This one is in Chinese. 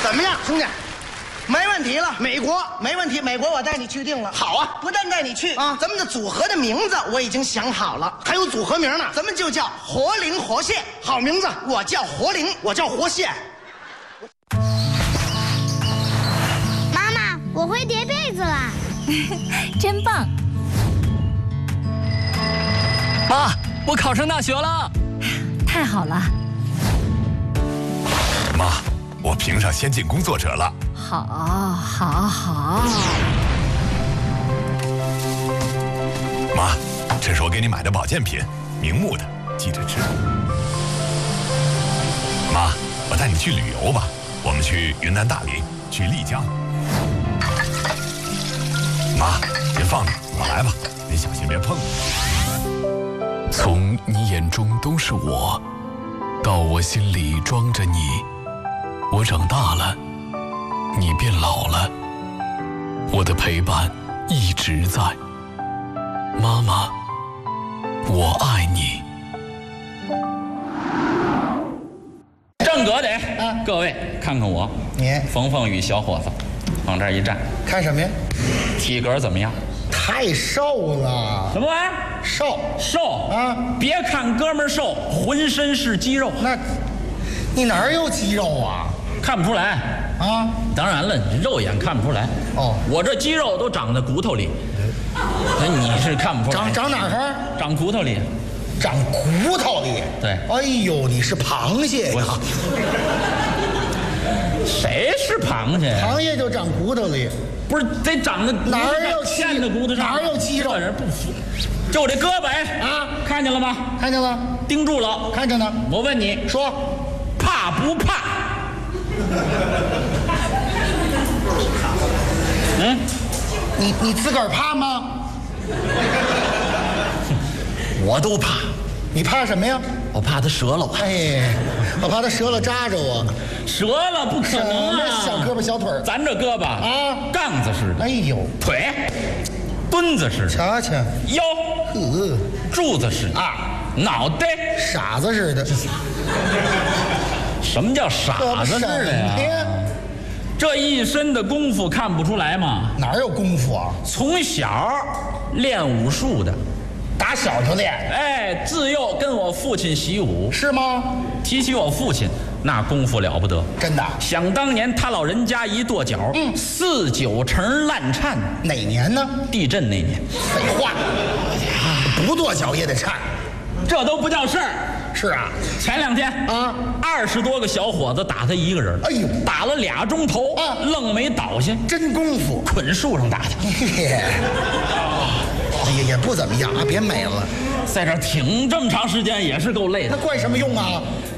怎么样，兄弟？没问题了，美国没问题，美国我带你去定了。好啊，不但带你去啊，咱们的组合的名字我已经想好了，还有组合名呢，咱们就叫活灵活现。好名字，我叫活灵，我叫活现。 妈妈，我会叠被子啦， 真棒！ 妈，我考上大学了， 太好了！ 妈，我评上先进工作者了。 好，好。 妈，这是我给你买的保健品，明目的，记着吃。妈，我带你去旅游吧，我们去云南大理，去丽江。妈，别放着，我来吧，你小心别碰我。 从你眼中都是我，到我心里装着你，我长大了，你变老了，我的陪伴一直在。妈妈，我爱你。 正格得各位看看我， 你冯凤雨小伙子，往这儿一站， 看什么呀？ 体格怎么样？ 太瘦了， 什么玩意儿？瘦啊！ 别看哥们儿瘦，浑身是肌肉， 那，你哪儿有肌肉啊？ 看不出来啊？ 当然了，你肉眼看不出来。 哦， 我这肌肉都长在骨头里，那你是看不出来。 长哪儿？ 长骨头里。 长骨头里。 对。 哎呦，你是螃蟹呀？ 谁是螃蟹呀？ 螃蟹就长骨头里。 不是得长在哪儿有嵌在骨头上？ 哪儿有肌肉？ 这人不服。就我这胳膊啊， 看见了吗？ 看见了， 盯住了， 看着呢。 我问你， 说， 怕不怕？ 你自个儿怕吗？ 我都怕。 你怕什么呀？ 我怕它折了我。 哎，我怕它折了扎着我。 折了不可能啊！ 小胳膊小腿儿， 咱这胳膊啊， 杠子似的。 哎呦， 腿墩子似的。 瞧瞧， 腰柱子似的啊， 脑袋傻子似的。 什么叫傻子似的呀？这一身的功夫看不出来吗？ 哪有功夫啊？ 从小练武术的， 打小就练。 哎，自幼跟我父亲习武。 是吗？ 提起我父亲，那功夫了不得， 真的。 想当年他老人家一跺脚，49成烂颤。 哪年呢？ 地震那年。 废话，不跺脚也得颤。 这都不叫事儿。 是啊， 前2天啊 ，20多个小伙子打他一个人， 哎呦， 打了2钟头啊， 愣没倒下， 真功夫， 捆树上打的。 也不怎么样啊，别美了。 在这儿挺这么长时间也是够累的。 那怪什么用啊？